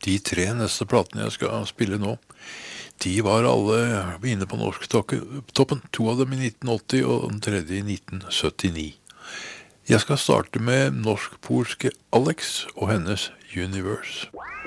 De tre neste platene jeg skal spille nå, de var alle inne på norsktoppen. To av dem i 1980 og den tredje i 1979. Jeg skal starte med norsk-polske Alex og hennes Universe.